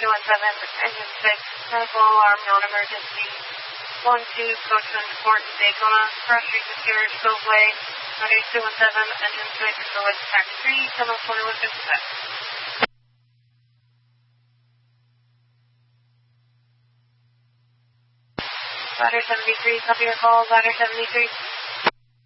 engine 6, medical alarm, non-emergency. 12, Coach 1 Daytona, Cross Street to Carriage Cove Way, 217, engine 6, go with taxi 3, terminal 2156. Ladder 73, copy your call, Ladder 73.